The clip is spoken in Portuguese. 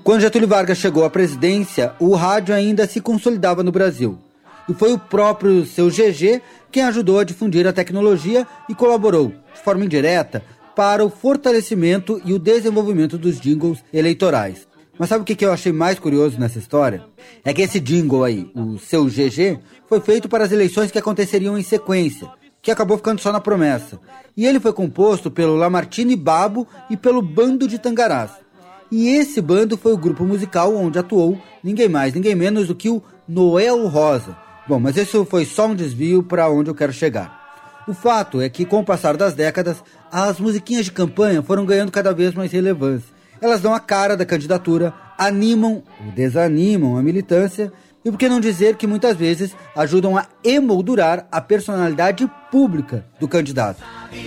Quando Getúlio Vargas chegou à presidência, o rádio ainda se consolidava no Brasil. E foi o próprio seu GG quem ajudou a difundir a tecnologia e colaborou, de forma indireta, para o fortalecimento e o desenvolvimento dos jingles eleitorais. Mas sabe o que eu achei mais curioso nessa história? É que esse jingle aí, o seu GG, foi feito para as eleições que aconteceriam em sequência, que acabou ficando só na promessa. E ele foi composto pelo Lamartine Babo e pelo Bando de Tangarás. E esse bando foi o grupo musical onde atuou ninguém mais, ninguém menos do que o Noel Rosa. Bom, mas isso foi só um desvio para onde eu quero chegar. O fato é que, com o passar das décadas, as musiquinhas de campanha foram ganhando cada vez mais relevância. Elas dão a cara da candidatura, animam ou desanimam a militância e, por que não dizer que muitas vezes ajudam a emoldurar a personalidade pública do candidato.